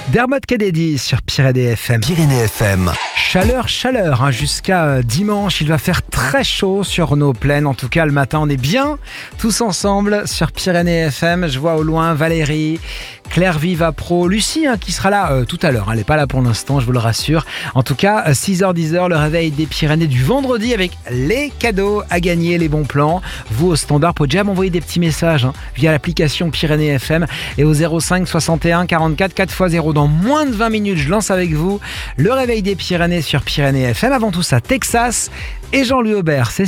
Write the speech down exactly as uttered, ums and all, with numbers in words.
Dermot Kennedy sur Pyrénées F M. Pyrénées F M. Chaleur, chaleur, hein, jusqu'à dimanche, il va faire très chaud sur nos plaines. En tout cas, le matin, on est bien tous ensemble sur Pyrénées F M. Je vois au loin Valérie, Claire Viva Pro, Lucie hein, qui sera là euh, tout à l'heure. Elle n'est pas là pour l'instant, je vous le rassure. En tout cas, six heures dix, le réveil des Pyrénées du vendredi avec les cadeaux à gagner, les bons plans. Vous, au standard, pouvez déjà m'envoyer des petits messages hein, via l'application Pyrénées F M et au zéro cinq soixante et un quarante-quatre quatre fois zéro. Dans moins de vingt minutes, je lance avec vous le réveil des Pyrénées sur Pyrénées F M. Avant tout ça, Texas et Jean-Louis Aubert. C'est